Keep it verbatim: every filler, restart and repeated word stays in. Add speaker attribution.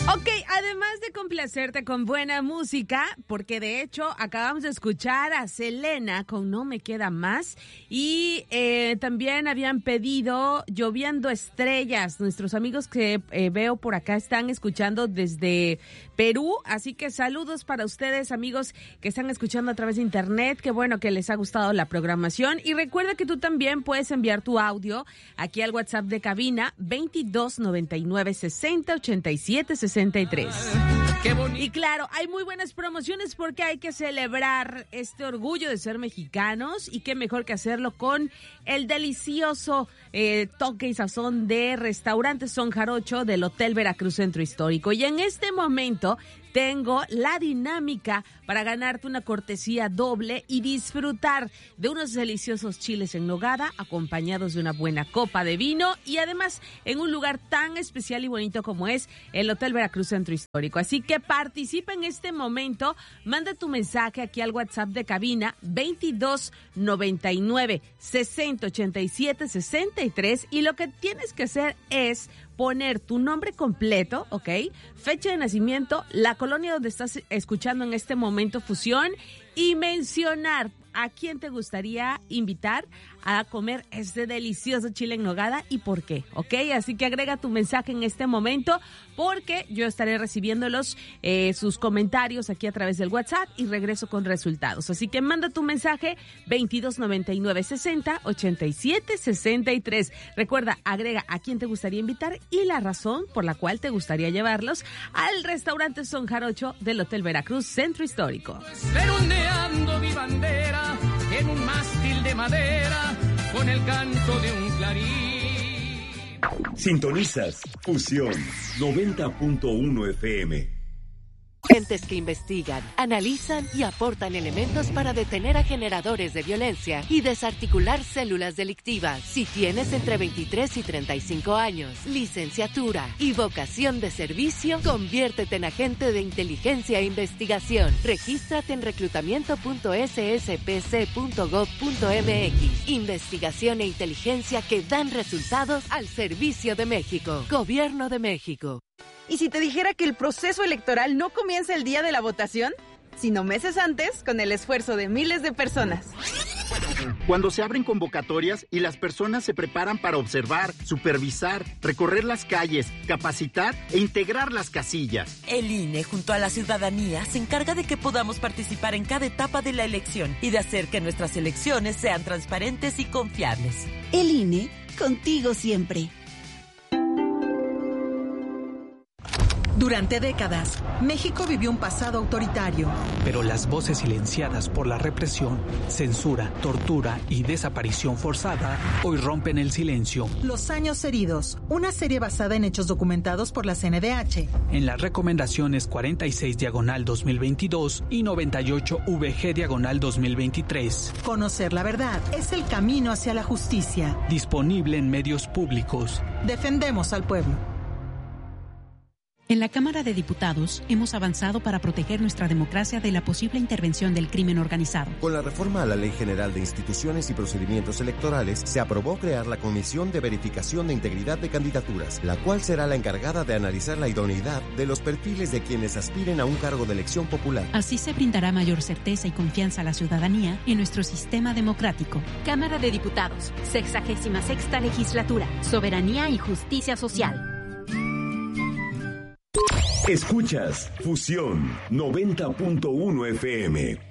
Speaker 1: Ok, además de complacerte con buena música, porque de hecho acabamos de escuchar a Selena con No Me Queda Más, y eh, también habían pedido Lloviendo Estrellas. Nuestros amigos que eh, veo por acá están escuchando desde Perú, así que saludos para ustedes, amigos que están escuchando a través de internet. Qué bueno que les ha gustado la programación, y recuerda que tú también puedes enviar tu audio aquí al WhatsApp de cabina veintidós noventa y nueve sesenta ochenta y siete sesenta y tres.
Speaker 2: Qué bonito.
Speaker 1: Y claro, hay muy buenas promociones porque hay que celebrar este orgullo de ser mexicanos, y qué mejor que hacerlo con el delicioso eh, toque y sazón de Restaurantes Son Jarocho del Hotel Veracruz Centro Histórico. Y en este momento tengo la dinámica para ganarte una cortesía doble y disfrutar de unos deliciosos chiles en nogada acompañados de una buena copa de vino, y además en un lugar tan especial y bonito como es el Hotel Veracruz Centro Histórico. Así que participa en este momento, manda tu mensaje aquí al WhatsApp de cabina veintidós noventa y nueve sesenta ochenta y siete sesenta y tres, y lo que tienes que hacer es poner tu nombre completo, ¿ok? Fecha de nacimiento, la colonia donde estás escuchando en este momento Fusión, y mencionar a quién te gustaría invitar a comer este delicioso chile en nogada y por qué, ¿ok? Así que agrega tu mensaje en este momento, porque yo estaré recibiéndolos, eh, sus comentarios aquí a través del WhatsApp, y regreso con resultados. Así que manda tu mensaje veintidós noventa y nueve sesenta ochenta y siete sesenta y tres. Recuerda, agrega a quién te gustaría invitar y la razón por la cual te gustaría llevarlos al Restaurante Son Jarocho del Hotel Veracruz Centro Histórico.
Speaker 2: Verondeando mi bandera en un mástil de madera con el canto de un clarín.
Speaker 3: Sintonizas Fusión noventa punto uno F M.
Speaker 4: Gentes que investigan, analizan y aportan elementos para detener a generadores de violencia y desarticular células delictivas. Si tienes entre veintitrés y treinta y cinco años, licenciatura y vocación de servicio, conviértete en agente de inteligencia e investigación. Regístrate en reclutamiento punto s s p c punto gov punto m x. Investigación e inteligencia que dan resultados al servicio de México. Gobierno de México.
Speaker 5: ¿Y si te dijera que el proceso electoral no comienza el día de la votación, sino meses antes, con el esfuerzo de miles de personas?
Speaker 6: Cuando se abren convocatorias y las personas se preparan para observar, supervisar, recorrer las calles, capacitar e integrar las casillas.
Speaker 7: El I N E, junto a la ciudadanía, se encarga de que podamos participar en cada etapa de la elección y de hacer que nuestras elecciones sean transparentes y confiables.
Speaker 8: El I N E, contigo siempre.
Speaker 9: Durante décadas, México vivió un pasado autoritario.
Speaker 10: Pero las voces silenciadas por la represión, censura, tortura y desaparición forzada hoy rompen el silencio.
Speaker 9: Los años heridos, una serie basada en hechos documentados por la C N D H.
Speaker 10: En las recomendaciones cuarenta y seis diagonal dos mil veintidós y noventa y ocho V G diagonal dos mil veintitrés.
Speaker 9: Conocer la verdad es el camino hacia la justicia.
Speaker 10: Disponible en medios públicos.
Speaker 9: Defendemos al pueblo.
Speaker 11: En la Cámara de Diputados hemos avanzado para proteger nuestra democracia de la posible intervención del crimen organizado.
Speaker 12: Con la reforma a la Ley General de Instituciones y Procedimientos Electorales, se aprobó crear la Comisión de Verificación de Integridad de Candidaturas, la cual será la encargada de analizar la idoneidad de los perfiles de quienes aspiren a un cargo de elección popular.
Speaker 11: Así se brindará mayor certeza y confianza a la ciudadanía en nuestro sistema democrático.
Speaker 13: Cámara de Diputados, sexagésima sexta legislatura, Soberanía y Justicia Social.
Speaker 3: Escuchas Fusión noventa punto uno F M.